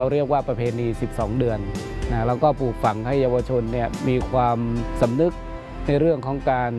เราเรียกว่าประเพณี 12 เดือนนะแล้วก็ปลูกฝังให้เยาวชนเนี่ยมีความสำนึกในเรื่องของการ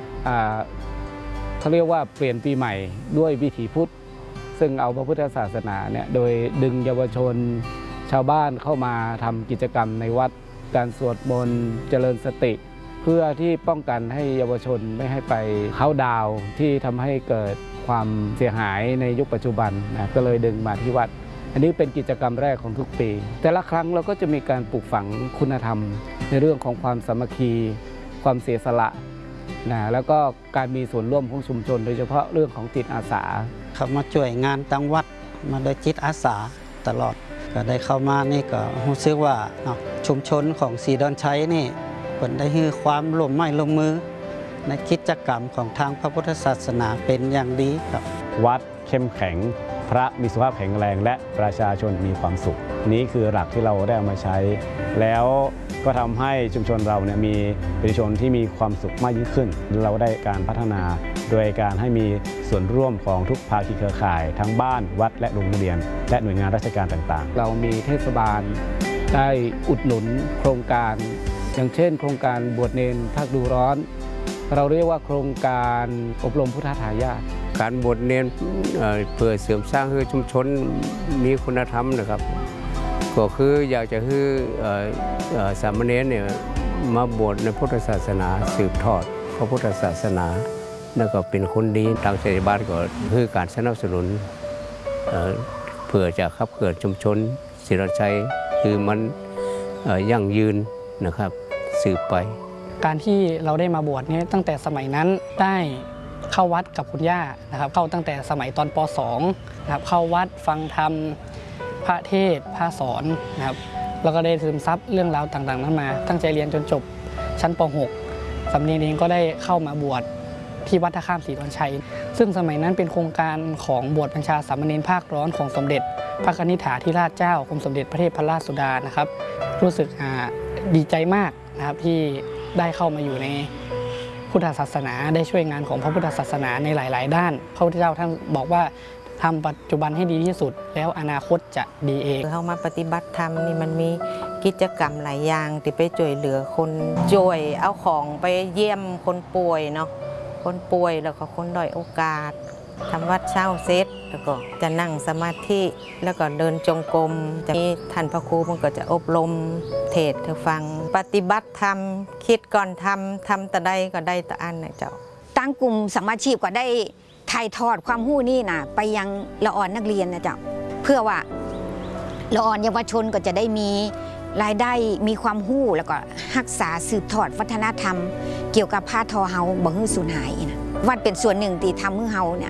เขาเรียกว่าเปลี่ยนปีใหม่ด้วยวิถีพุทธซึ่งเอาพระพุทธศาสนาเนี่ยโดยดึงเยาวชนชาวบ้านเข้ามาทำกิจกรรมในวัดการสวดมนต์เจริญสติเพื่อที่ป้องกันให้เยาวชนไม่ให้ไปเข้าดาวที่ทำให้เกิดความเสียหายในยุคปัจจุบันนะก็เลยดึงมาที่วัดอันนี้เป็นกิจกรรมแรกของทุกปีแต่ละครั้งเราก็จะมีการปลูกฝังคุณธรรมในเรื่องของความสามัคคีความเสียสละนะแล้วก็การมีส่วนร่วมของชุมชนโดยเฉพาะเรื่องของจิตอาสาเขามาช่วยงานตั้งวัดมาโดยจิตอาสาตลอดก็ได้เข้ามานี่ก็รู้สึกว่าชุมชนของศรีดอนชัยนี่เปิดได้ให้ความร่วมไม้ร่วมมือในกิจกรรมของทางพระพุทธศาสนาเป็นอย่างดีครับวัดเข้มแข็งพระมีสุขภาพแข็งแรงและประชาชนมีความสุขนี้คือหลักที่เราได้เอามาใช้แล้วก็ทำให้ชุมชนเราเนี่ยมีประชาชนที่มีความสุขมากยิ่งขึ้นเราได้การพัฒนาโดยการให้มีส่วนร่วมของทุกภาคีเครือข่ายทั้งบ้านวัดและโรงเรียนและหน่วยงานราชการต่างๆเรามีเทศบาลได้อุดหนุนโครงการอย่างเช่นโครงการบวชเนรภาคดูร้อนเราเรียกว่าโครงการอบรมพุทธทายาทการบวชเนรเพื่อเสริมสร้างให้ชุมชนมีคุณธรรมนะครับก็คืออยากจะให้สามเณรเนี่ยมาบวชในพุทธศาสนาสืบทอดพระพุทธศาสนาแล้วก็เป็นคนดีทางเทศบาลก็คือการสนับสนุนเพื่อจะขับเคลื่อนชุมชนศรีราชัยคือมันยั่งยืนนะครับสืบไปการที่เราได้มาบวชเนี่ยตั้งแต่สมัยนั้นได้เข้าวัดกับคุณย่านะครับเข้าตั้งแต่สมัยตอนป .2 นะครับเข้าวัดฟังธรรมพระเทศน์พระสอนนะครับแล้วก็ได้ซึมซับเรื่องราวต่างๆนั้นมาตั้งใจเรียนจนจบชั้นป .6 สำเนียงเองก็ได้เข้ามาบวชที่วัดท่าข้ามศรีดอนชัยซึ่งสมัยนั้นเป็นโครงการของบวชบัญชาสามเณรภาคร้อนของสมเด็จพระกนิษฐาธิราชเจ้ากรมสมเด็จพระเทพรัตนราชสุดานะครับรู้สึกดีใจมากนะครับที่ได้เข้ามาอยู่ในพุทธศาสนาได้ช่วยงานของพระพุทธศาสนาในหลายๆด้านพระพุทธเจ้าท่านบอกว่าทำปัจจุบันให้ดีที่สุดแล้วอนาคตจะดีเองเข้ามาปฏิบัติธรรมนี่มันมีกิจกรรมหลายอย่างที่ไปช่วยเหลือคนช่วยเอาของไปเยี่ยมคนป่วยเนาะคนป่วยแล้วก็คนด้อยโอกาสทำวัดเช้าเสร็จแล้วก็จะนั่งสมาธิแล้วก็เดินจงกรมจะมีท่านพระครูมันก็จะอบรมเทศน์ให้ฟังปฏิบัติธรรมคิดก่อนทำแต่ใดก็ได้แต่อันนะเจ้าตั้งกลุ่มสมาชิกก็ได้ถ่ายทอดความรู้นี่นะไปยังละอ่อนนักเรียนนะเจ้าเพื่อว่าละอ่อนเยาวชนก็จะได้มีรายได้มีความรู้แล้วก็รักษาสืบทอดวัฒนธรรมเกี่ยวกับผ้าทอเฮาบ่ให้สูญหายนะวัดเป็นส่วนหนึ่งที่ทำให้เฮาเนี่ย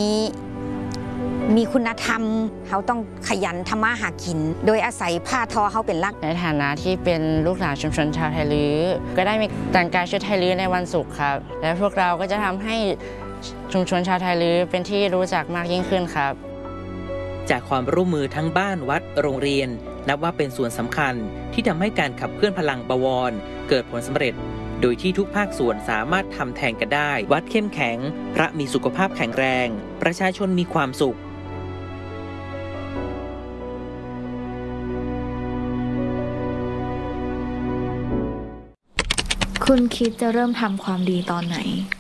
มีคุณธรรมเขาต้องขยันทำมาหากินโดยอาศัยผ้าทอเขาเป็นหลักในฐานะที่เป็นลูกหลานชุมชนชาวไทยลื้อก็ได้มีแต่งกายชุดไทยลื้อในวันศุกร์ครับและพวกเราก็จะทำให้ชุมชนชาวไทยลื้อเป็นที่รู้จักมากยิ่งขึ้นครับจากความร่วมมือทั้งบ้านวัดโรงเรียนนับว่าเป็นส่วนสำคัญที่ทำให้การขับเคลื่อนพลังบวรเกิดผลสำเร็จโดยที่ทุกภาคส่วนสามารถทำแทนกันได้วัดเข้มแข็งพระมีสุขภาพแข็งแรงประชาชนมีความสุขคุณคิดจะเริ่มทำความดีตอนไหน